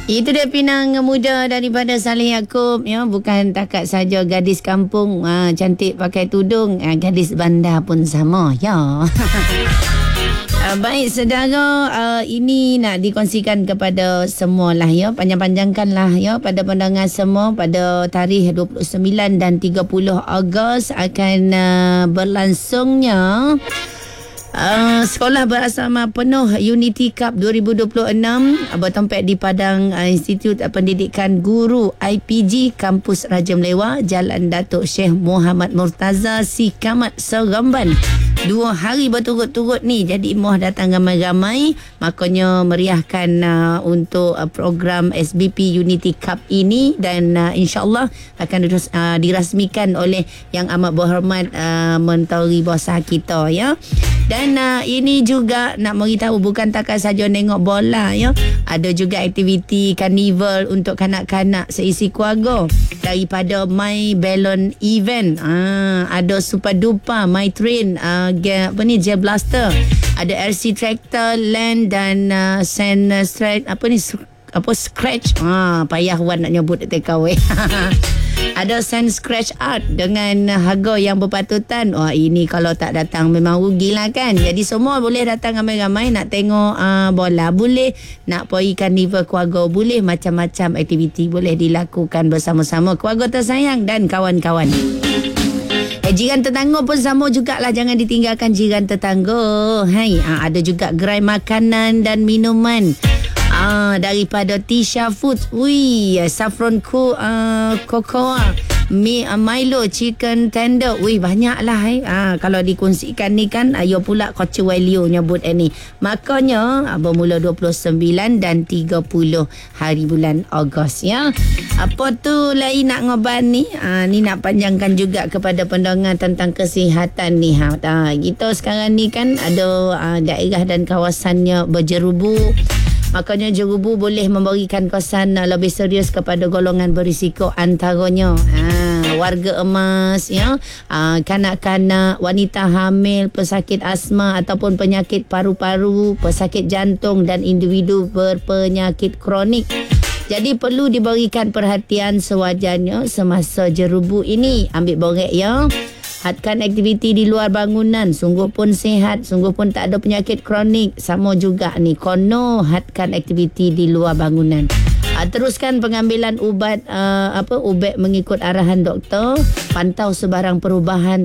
Itu dia pinang muda daripada Saleh Yaakob, ya. Bukan takat saja gadis kampung cantik pakai tudung, gadis bandar pun sama, ya. Baik saudara, ini nak dikongsikan kepada semua lah, ya. Panjang-panjangkan lah, ya, pada pendengar semua. Pada tarikh 29 dan 30 Ogos akan berlangsungnya sekolah berasrama penuh Unity Cup 2026 bertempat di Padang Institut Pendidikan Guru IPG Kampus Raja Melewa, Jalan Datuk Syekh Muhammad Murtaza, Sikamat, Seremban. 2 hari berturut-turut ni, jadi moh datang ramai-ramai, makanya meriahkan untuk program SBP Unity Cup ini, dan insyaAllah akan dirasmikan oleh Yang Amat Berhormat Menteri Besar kita, ya. Dan ini juga nak beritahu, bukan takat saja tengok bola, ya. Ada juga aktiviti karnival untuk kanak-kanak seisi keluarga daripada My Balloon Event. Ada Super Duper, My Train, Jet Blaster, ada RC Tractor, Land dan Sand Stretch, Scratch. Payah Wan nak nyebut TKW. Ada Sand Scratch Art dengan harga yang berpatutan. Ini kalau tak datang memang rugilah kan. Jadi semua boleh datang ramai-ramai nak tengok bola, boleh nak pergi karnival keluarga, boleh macam-macam aktiviti boleh dilakukan bersama-sama keluarga tersayang dan kawan-kawan. Jiran tetangga pun sama jugalah, jangan ditinggalkan jiran tetangga. Ada juga gerai makanan dan minuman daripada Tisha Foods. Saffron Cocoa, Milo Chicken Tender. Banyak lah. Kalau dikongsikan ni kan, ayo pula Kocu Walio nyebut ni. Makanya bermula 29 dan 30 hari bulan Ogos, ya. Apa tu lain nak ngobat ni? Ni nak panjangkan juga kepada pendengar tentang kesihatan ni. Kita sekarang ni kan ada daerah dan kawasannya berjerubu. Makanya jerubu boleh memberikan kesan lebih serius kepada golongan berisiko, antaranya warga emas, ya, kanak-kanak, wanita hamil, pesakit asma ataupun penyakit paru-paru, pesakit jantung dan individu berpenyakit kronik. Jadi perlu diberikan perhatian sewajarnya semasa jerubu ini. Ambil borek, ya. Hadkan aktiviti di luar bangunan, sungguh pun sihat, sungguh pun tak ada penyakit kronik. Sama juga ni, kono hadkan aktiviti di luar bangunan. Teruskan pengambilan ubat ubat mengikut arahan doktor. Pantau sebarang perubahan